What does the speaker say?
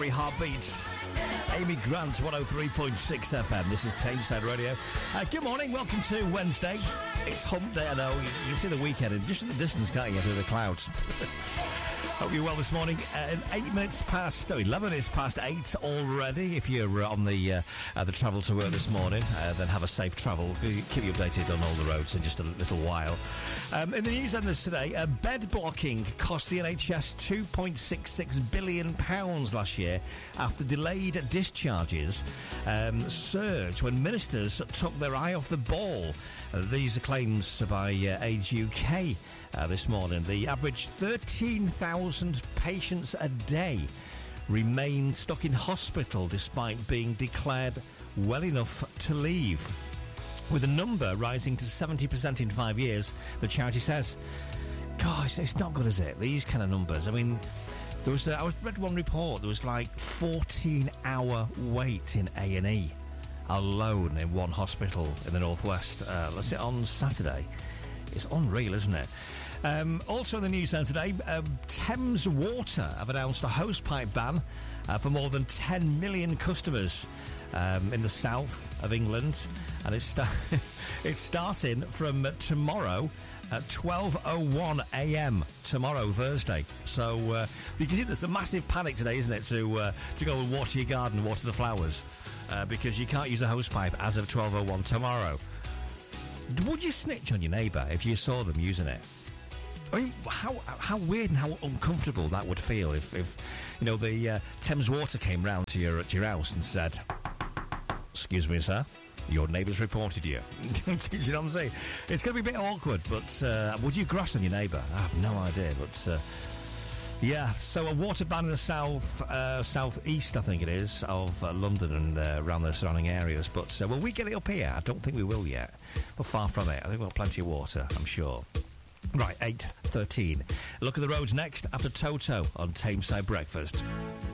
Country Heartbeats. Amy Grant, 103.6 FM. This is Tameside Radio. Good morning, welcome to Wednesday. It's hump day, I know. You can see the weekend just in the distance, can't you, through the clouds. Hope you're well this morning. 11 minutes past 8 already. If you're on the travel to work this morning, then have a safe travel. Keep you updated on all the roads in just a little while. In the news enders today, bed blocking cost the NHS £2.66 billion last year after delayed discharges surged when ministers took their eye off the ball. These are claims by Age UK this morning. The average 13,000 patients a day remain stuck in hospital despite being declared well enough to leave. With the number rising to 70% in 5 years, the charity says, gosh, it's not good, is it? These kind of numbers. I mean, there was I read one report, there was like 14-hour wait in A&E alone in one hospital in the northwest. On Saturday. It's unreal, isn't it? Also in the news then today, Thames Water have announced a hosepipe ban for more than 10 million customers in the south of England, and it's starting from tomorrow at 12:01 a.m. tomorrow, Thursday. So you can see there's a massive panic today, isn't it, to go and water your garden, water the flowers, because you can't use a hosepipe as of 12:01 tomorrow. Would you snitch on your neighbour if you saw them using it? I mean, how weird and how uncomfortable that would feel if you know, the Thames Water came round to your house and said, "Excuse me, sir, your neighbour's reported you." Do you know what I'm saying? It's going to be a bit awkward, but would you grass on your neighbour? I have no idea, but yeah. So a water ban in the south-east, I think it is, of London and around the surrounding areas. But will we get it up here? I don't think we will yet. We're far from it. I think we've got plenty of water, I'm sure. Right, 8:13. Look at the roads next after Toto on Tameside Breakfast.